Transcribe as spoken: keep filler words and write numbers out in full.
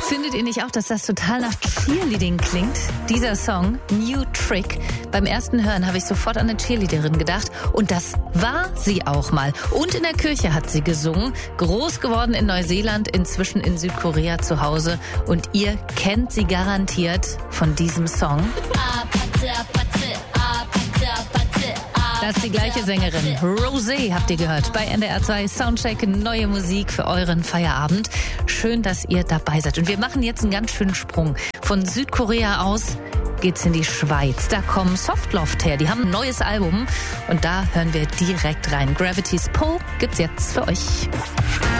Findet ihr nicht auch, dass das total nach Cheerleading klingt? Dieser Song, New Trick. Beim ersten Hören habe ich sofort an eine Cheerleaderin gedacht. Und das war sie auch mal. Und in der Kirche hat sie gesungen. Groß geworden in Neuseeland, inzwischen in Südkorea zu Hause. Und ihr kennt sie garantiert von diesem Song. Das ist die gleiche Sängerin. Rosé habt ihr gehört bei N D R zwei Soundcheck. Neue Musik für euren Feierabend. Schön, dass ihr dabei seid. Und wir machen jetzt einen ganz schönen Sprung. Von Südkorea aus geht's in die Schweiz. Da kommen Softloft her. Die haben ein neues Album. Und da hören wir direkt rein. Gravity's Pull gibt's jetzt für euch.